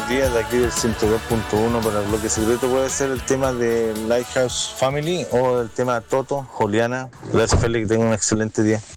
buenos días de aquí del 102.1 para el bloque secreto. Puede ser el tema de Lighthouse Family o el tema Toto, Juliana. Gracias, Félix, que tenga un excelente día.